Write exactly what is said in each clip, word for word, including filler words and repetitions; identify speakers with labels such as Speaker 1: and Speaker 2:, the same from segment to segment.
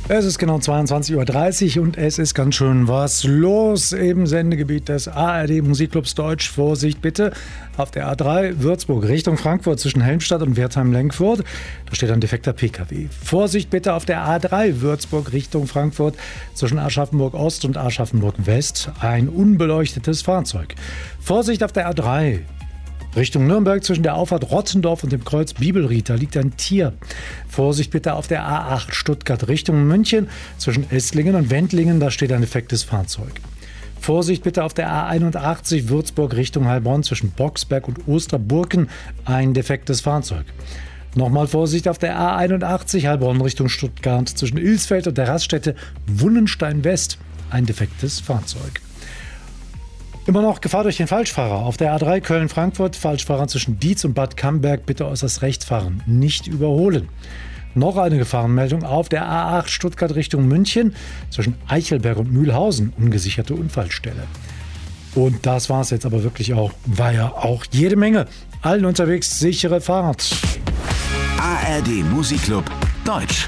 Speaker 1: Es ist genau zweiundzwanzig Uhr dreißig und es ist ganz schön was los im Sendegebiet des A R D Musikclubs Deutsch. Vorsicht bitte, auf der A drei Würzburg Richtung Frankfurt zwischen Helmstadt und Wertheim-Lenkfurt. Da steht ein defekter P K W. Vorsicht bitte auf der A drei Würzburg Richtung Frankfurt zwischen Aschaffenburg Ost und Aschaffenburg West. Ein unbeleuchtetes Fahrzeug. Vorsicht auf der A drei Richtung Nürnberg zwischen der Auffahrt Rottendorf und dem Kreuz Bibelried, da liegt ein Tier. Vorsicht bitte auf der A acht Stuttgart Richtung München zwischen Esslingen und Wendlingen, da steht ein defektes Fahrzeug. Vorsicht bitte auf der A einundachtzig Würzburg Richtung Heilbronn zwischen Boxberg und Osterburken, ein defektes Fahrzeug. Nochmal Vorsicht auf der A einundachtzig Heilbronn Richtung Stuttgart zwischen Ilsfeld und der Raststätte Wunnenstein West, ein defektes Fahrzeug. Immer noch Gefahr durch den Falschfahrer. Auf der A drei Köln-Frankfurt, Falschfahrer zwischen Dietz und Bad Camberg, bitte äußerst rechts fahren, nicht überholen. Noch eine Gefahrenmeldung auf der A acht Stuttgart Richtung München, zwischen Eichelberg und Mühlhausen, ungesicherte Unfallstelle. Und das war es jetzt aber wirklich auch, war ja auch jede Menge. Allen unterwegs sichere Fahrt.
Speaker 2: A R D Musikclub Deutsch.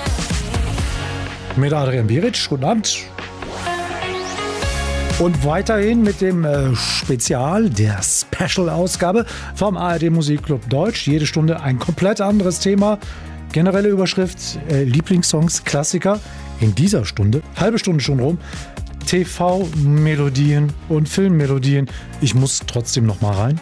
Speaker 1: Mit Adrian Biric, guten Abend. Und weiterhin mit dem äh, Spezial, der Special-Ausgabe vom A R D Musikclub Deutsch. Jede Stunde ein komplett anderes Thema. Generelle Überschrift, äh, Lieblingssongs, Klassiker. In dieser Stunde, halbe Stunde schon rum, T V-Melodien und Filmmelodien. Ich muss trotzdem noch mal rein.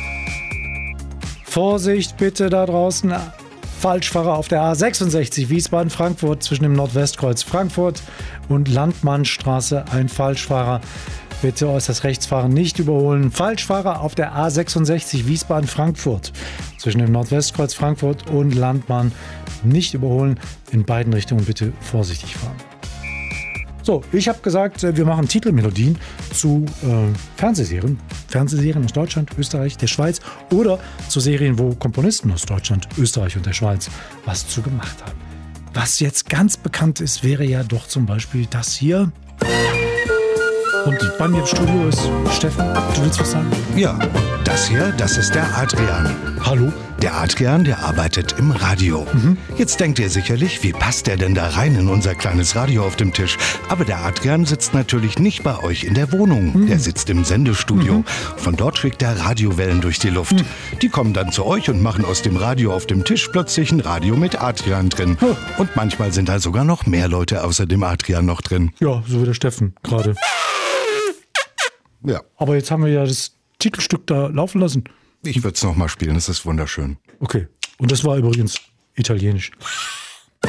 Speaker 1: Vorsicht bitte da draußen. Falschfahrer auf der A sechsundsechzig Wiesbaden-Frankfurt zwischen dem Nordwestkreuz Frankfurt und Landmannstraße. Ein Falschfahrer. Bitte äußerst rechts fahren, nicht überholen. Falschfahrer auf der A sechsundsechzig Wiesbaden-Frankfurt zwischen dem Nordwestkreuz Frankfurt und Landmann. Nicht überholen. In beiden Richtungen bitte vorsichtig fahren. So, ich habe gesagt, wir machen Titelmelodien zu äh, Fernsehserien. Fernsehserien aus Deutschland, Österreich, der Schweiz oder zu Serien, wo Komponisten aus Deutschland, Österreich und der Schweiz was zu gemacht haben. Was jetzt ganz bekannt ist, wäre ja doch zum Beispiel das hier. Und bei mir im Studio ist Steffen. Du willst was sagen?
Speaker 2: Ja, das hier, das ist der Adrian.
Speaker 1: Hallo?
Speaker 2: Der Adrian, der arbeitet im Radio. Mhm. Jetzt denkt ihr sicherlich, wie passt der denn da rein in unser kleines Radio auf dem Tisch? Aber der Adrian sitzt natürlich nicht bei euch in der Wohnung. Mhm. Der sitzt im Sendestudio. Mhm. Von dort schickt er Radiowellen durch die Luft. Mhm. Die kommen dann zu euch und machen aus dem Radio auf dem Tisch plötzlich ein Radio mit Adrian drin. Oh. Und manchmal sind da sogar noch mehr Leute außer dem Adrian noch drin.
Speaker 1: Ja, so wie der Steffen gerade.
Speaker 2: Ja.
Speaker 1: Aber jetzt haben wir ja das Titelstück da laufen lassen.
Speaker 2: Ich würde es nochmal spielen, das ist wunderschön.
Speaker 1: Okay. Und das war übrigens italienisch.